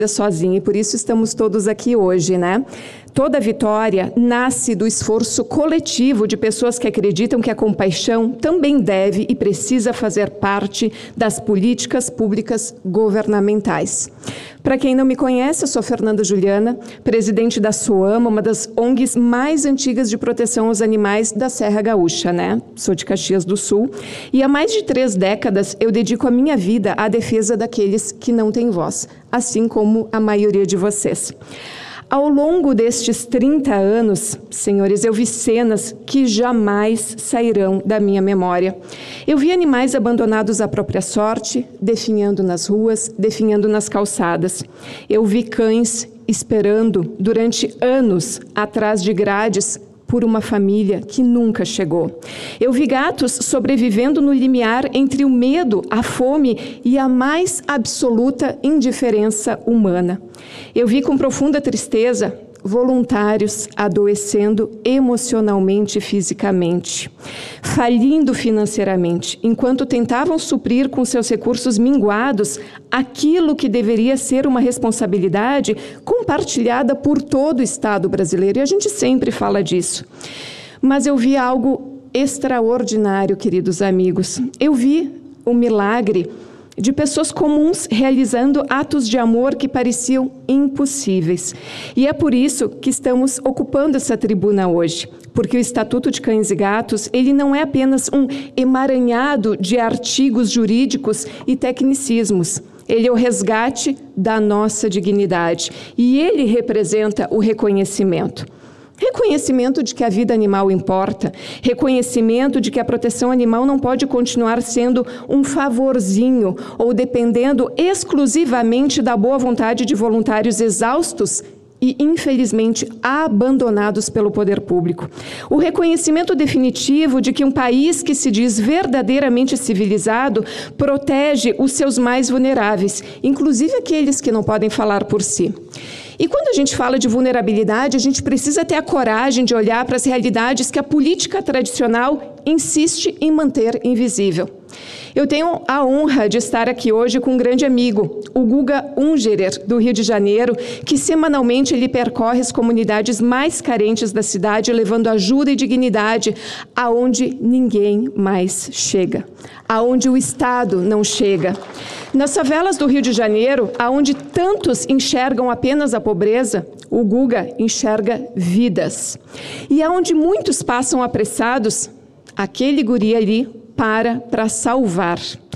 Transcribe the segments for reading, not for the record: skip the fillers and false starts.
sozinha, e por isso estamos todos aqui hoje, né? Toda vitória nasce do esforço coletivo de pessoas que acreditam que a compaixão também deve e precisa fazer parte das políticas públicas governamentais. Para quem não me conhece, eu sou Fernanda Juliana, presidente da SOAMA, uma das ONGs mais antigas de proteção aos animais da Serra Gaúcha, né? Sou de Caxias do Sul, e há mais de 3 décadas eu dedico a minha vida à defesa daqueles que não têm voz, assim como a maioria de vocês. Ao longo destes 30 anos, senhores, eu vi cenas que jamais sairão da minha memória. Eu vi animais abandonados à própria sorte, definhando nas ruas, definhando nas calçadas. Eu vi cães esperando durante anos atrás de grades por uma família que nunca chegou. Eu vi gatos sobrevivendo no limiar entre o medo, a fome e a mais absoluta indiferença humana. Eu vi com profunda tristeza voluntários adoecendo emocionalmente e fisicamente, falindo financeiramente, enquanto tentavam suprir com seus recursos minguados aquilo que deveria ser uma responsabilidade compartilhada por todo o Estado brasileiro, e a gente sempre fala disso. Mas eu vi algo extraordinário, queridos amigos. Eu vi o milagre de pessoas comuns realizando atos de amor que pareciam impossíveis. E é por isso que estamos ocupando essa tribuna hoje, porque o Estatuto de Cães e Gatos, ele não é apenas um emaranhado de artigos jurídicos e tecnicismos. Ele é o resgate da nossa dignidade e ele representa o reconhecimento. Reconhecimento de que a vida animal importa, reconhecimento de que a proteção animal não pode continuar sendo um favorzinho ou dependendo exclusivamente da boa vontade de voluntários exaustos e, infelizmente, abandonados pelo poder público. O reconhecimento definitivo de que um país que se diz verdadeiramente civilizado protege os seus mais vulneráveis, inclusive aqueles que não podem falar por si. E quando a gente fala de vulnerabilidade, a gente precisa ter a coragem de olhar para as realidades que a política tradicional insiste em manter invisível. Eu tenho a honra de estar aqui hoje com um grande amigo, o Guga Ungerer, do Rio de Janeiro, que semanalmente ele percorre as comunidades mais carentes da cidade, levando ajuda e dignidade aonde ninguém mais chega, aonde o Estado não chega. Nas favelas do Rio de Janeiro, aonde tantos enxergam apenas a pobreza, o Guga enxerga vidas. E aonde muitos passam apressados, aquele guri ali para salvar.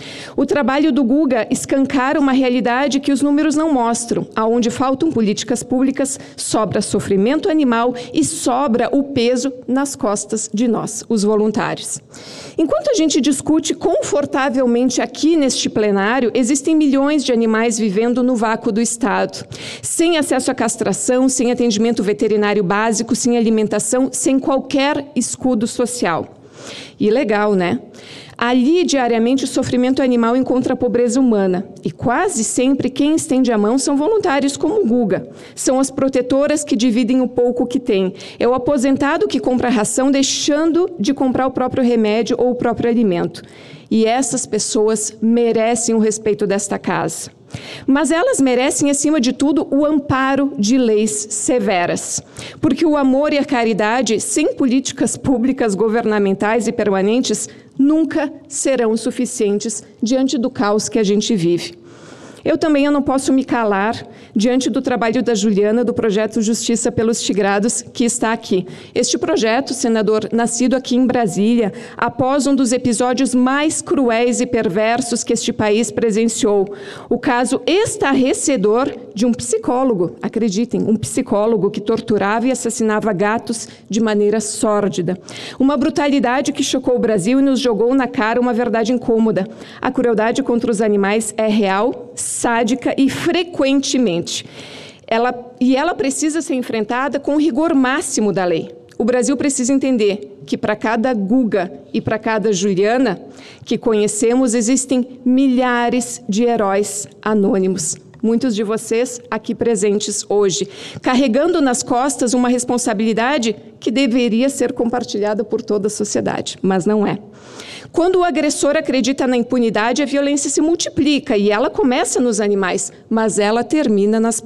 O trabalho do Guga escancara uma realidade que os números não mostram. Aonde faltam políticas públicas, sobra sofrimento animal e sobra o peso nas costas de nós, os voluntários. Enquanto a gente discute confortavelmente aqui neste plenário, existem milhões de animais vivendo no vácuo do Estado, sem acesso à castração, sem atendimento veterinário básico, sem alimentação, sem qualquer escudo social. E legal, né? Ali, diariamente, o sofrimento animal encontra a pobreza humana. E quase sempre quem estende a mão são voluntários como o Guga. São as protetoras que dividem o pouco que têm. É o aposentado que compra ração deixando de comprar o próprio remédio ou o próprio alimento. E essas pessoas merecem o respeito desta casa. Mas elas merecem, acima de tudo, o amparo de leis severas. Porque o amor e a caridade, sem políticas públicas governamentais e permanentes, nunca serão suficientes diante do caos que a gente vive. Eu também não posso me calar diante do trabalho da Juliana, do projeto Justiça pelos Tigrados, que está aqui. Este projeto, senador, nascido aqui em Brasília, após um dos episódios mais cruéis e perversos que este país presenciou. O caso estarrecedor de um psicólogo, acreditem, um psicólogo que torturava e assassinava gatos de maneira sórdida. Uma brutalidade que chocou o Brasil e nos jogou na cara uma verdade incômoda. A crueldade contra os animais é real, sádica e frequentemente. Ela precisa ser enfrentada com o rigor máximo da lei. O Brasil precisa entender que para cada Guga e para cada Juliana que conhecemos, existem milhares de heróis anônimos. Muitos de vocês aqui presentes hoje, carregando nas costas uma responsabilidade que deveria ser compartilhada por toda a sociedade, mas não é. Quando o agressor acredita na impunidade, a violência se multiplica e ela começa nos animais, mas ela termina nas